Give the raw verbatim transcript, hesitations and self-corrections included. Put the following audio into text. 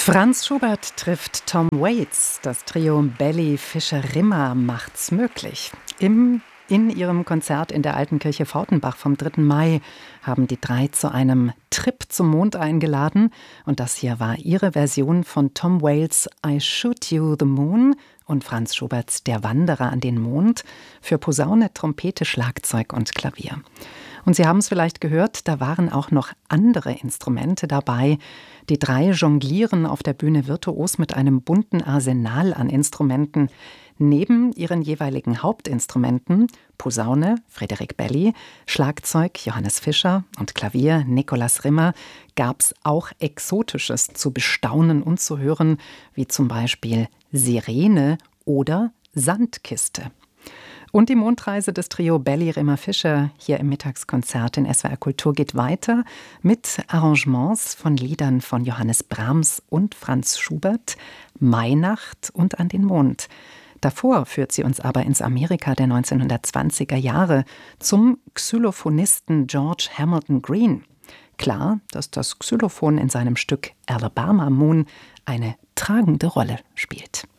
Franz Schubert trifft Tom Waits. Das Trio Belly, Fischer, Rimmer macht's möglich. Im, in ihrem Konzert in der Alten Kirche Fautenbach vom dritten Mai haben die drei zu einem Trip zum Mond eingeladen. Und das hier war ihre Version von Tom Waits' I Shoot You the Moon und Franz Schuberts Der Wanderer an den Mond für Posaune, Trompete, Schlagzeug und Klavier. Und Sie haben es vielleicht gehört, da waren auch noch andere Instrumente dabei. Die drei jonglieren auf der Bühne virtuos mit einem bunten Arsenal an Instrumenten. Neben ihren jeweiligen Hauptinstrumenten, Posaune Frederik Belli, Schlagzeug Johannes Fischer und Klavier Nikolaus Rimmer, gab es auch Exotisches zu bestaunen und zu hören, wie zum Beispiel Sirene oder Sandkiste. Und die Mondreise des Trio Belli, Rimmer, Fischer hier im Mittagskonzert in S W R Kultur geht weiter mit Arrangements von Liedern von Johannes Brahms und Franz Schubert, Mainacht und An den Mond. Davor führt sie uns aber ins Amerika der neunzehnhundertzwanziger Jahre zum Xylophonisten George Hamilton Green. Klar, dass das Xylophon in seinem Stück Alabama Moon eine tragende Rolle spielt.